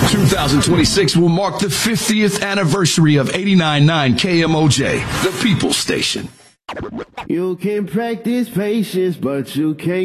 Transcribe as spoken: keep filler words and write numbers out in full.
two thousand twenty-six will mark the fiftieth anniversary of eighty-nine point nine K M O J, the People's Station. You can practice patience, but you can't